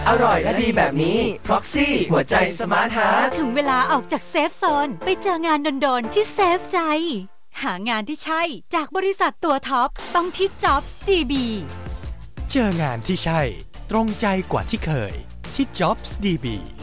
อร่อยและดีแบบนี้ Proxy หัวใจสมาร์ทฮาร์ทถึงเวลาออกจากเซฟโซนไปเจองานโดนๆที่เซฟใจหางานที่ใช่จากบริษัทตัวท็อปต้องที่ Jobs DB เจองานที่ใช่ตรงใจกว่าที่เคยที่ Jobs DB